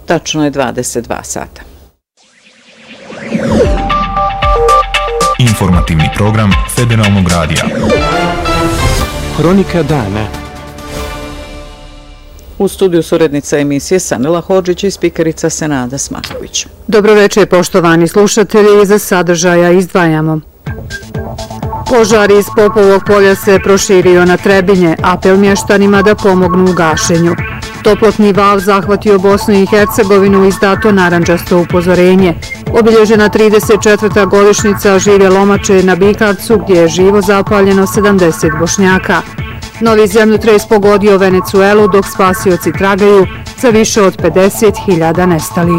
Tačno je 22 sata. Informativni program Federalnog radija. Hronika dana. U studiju su urednica emisije Sanela Hodžić i spikerica Senada Smaković. Dobro večer, poštovani slušatelji, iza sadržaja izdvajamo. Požar iz Popovog polja se proširio na Trebinje, apel mještanima da pomognu u gašenju. Toplotni val zahvatio Bosnu i Hercegovinu, izdato narandžasto upozorenje. Obilježena 34. godišnjica žive lomače na Bikarcu, gdje je živo zapaljeno 70 Bošnjaka. Novi zemljotres pogodio Venecuelu, dok spasioci tragaju za više od 50.000 nestalih.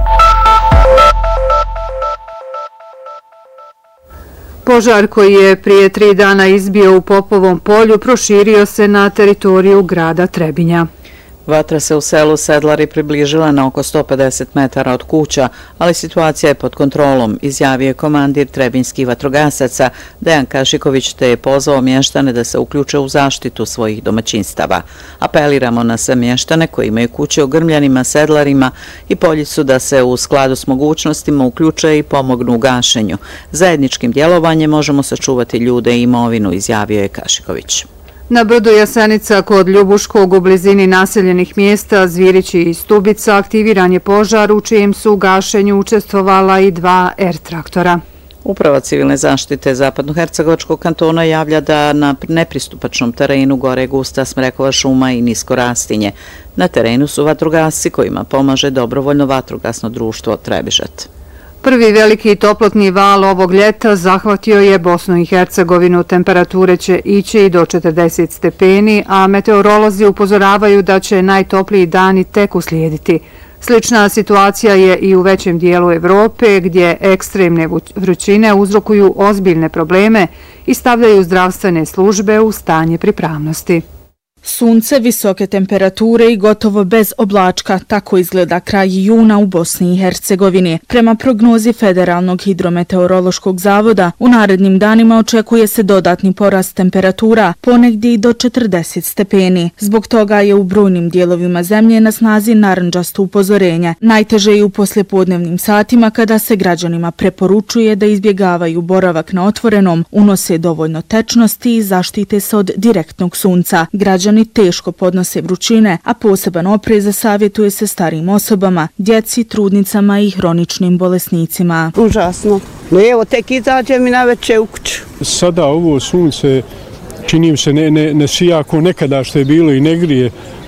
Požar koji je prije 3 dana izbio u Popovom polju proširio se na teritoriju grada Trebinja. Vatra se u selu Sedlari približila na oko 150 metara od kuća, ali situacija je pod kontrolom, izjavio je komandir trebinskih vatrogasaca Dejan Kašiković, te je pozvao mještane da se uključe u zaštitu svojih domaćinstava. Apeliramo na sve mještane koji imaju kuće u Grmljanima, Sedlarima i Poljicu da se u skladu s mogućnostima uključe i pomognu u gašenju. Zajedničkim djelovanjem možemo sačuvati ljude i imovinu, izjavio je Kašiković. Na brdu Jasenica kod Ljubuškog u blizini naseljenih mjesta Zvirići i Stubica aktiviran je požar u čijem su u gašenju učestvovala i 2 R-traktora. Uprava civilne zaštite Zapadnohercegovačkog kantona javlja da na nepristupačnom terenu gore gusta smrekova šuma i nisko rastinje. Na terenu su vatrogasci kojima pomaže dobrovoljno vatrogasno društvo Trebižet. Prvi veliki toplotni val ovog ljeta zahvatio je Bosnu i Hercegovinu. Temperature će ići i do 40 stepeni, a meteorolozi upozoravaju da će najtopliji dani tek uslijediti. Slična situacija je i u većem dijelu Evrope, gdje ekstremne vrućine uzrokuju ozbiljne probleme i stavljaju zdravstvene službe u stanje pripravnosti. Sunce, visoke temperature i gotovo bez oblačka, tako izgleda kraj juna u Bosni i Hercegovini. Prema prognozi Federalnog hidrometeorološkog zavoda, u narednim danima očekuje se dodatni porast temperatura, ponegdje i do 40 stepeni. Zbog toga je u brojnim dijelovima zemlje na snazi narandžasto upozorenje. Najteže je u poslijepodnevnim satima kada se građanima preporučuje da izbjegavaju boravak na otvorenom, unose dovoljno tečnosti i zaštite se od direktnog sunca. Građani teško podnose vrućine, a poseban oprez savjetuje se starijim osobama, djeci, trudnicama i hroničnim bolesnicima. Užasno. No evo, tek izađem i navečer u kuću. Sada ovo sunce čini mi se ne sijako nekada što je bilo i ne grije.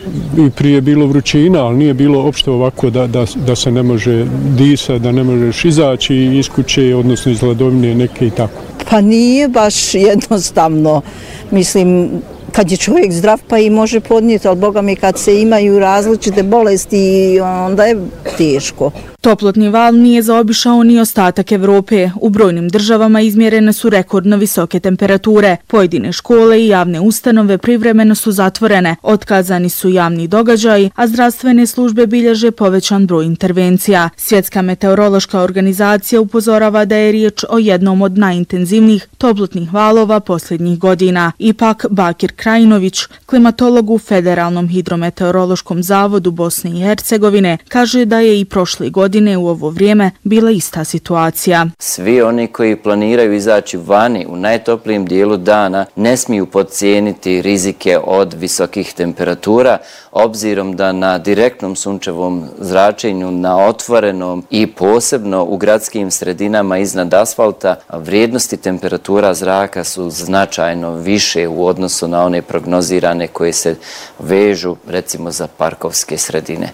I prije bilo vrućina, ali nije bilo opšte ovako da se ne može disati, da ne možeš izaći iz kuće, odnosno iz hladovine neke i tako. Pa nije baš jednostavno. Mislim, kad je čovjek zdrav pa i može podnijeti, ali Boga mi kad se imaju različite bolesti, onda je teško. Toplotni val nije zaobišao ni ostatak Evrope. U brojnim državama izmjerene su rekordno visoke temperature. Pojedine škole i javne ustanove privremeno su zatvorene, otkazani su javni događaji, a zdravstvene službe bilježe povećan broj intervencija. Svjetska meteorološka organizacija upozorava da je riječ o jednom od najintenzivnijih toplotnih valova posljednjih godina. Ipak Bakir Krajinović, klimatolog u Federalnom hidrometeorološkom zavodu Bosne i Hercegovine, kaže da je i prošle godine u ovo vrijeme bila ista situacija. Svi oni koji planiraju izaći vani u najtoplijem dijelu dana ne smiju podcijeniti rizike od visokih temperatura, obzirom da na direktnom sunčevom zračenju, na otvorenom i posebno u gradskim sredinama iznad asfalta, vrijednosti temperatura zraka su značajno više u odnosu na one prognozirane koje se vežu recimo za parkovske sredine.